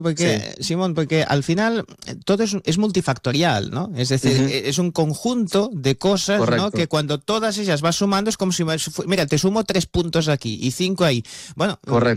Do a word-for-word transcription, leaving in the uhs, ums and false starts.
Porque, sí. Simón, porque al final todo es, es multifactorial, ¿no? Es decir, uh-huh. es un conjunto de cosas, Correcto. ¿no? Que cuando todas ellas vas sumando es como si, mira, te sumo tres puntos aquí y cinco ahí. Bueno, Correcto.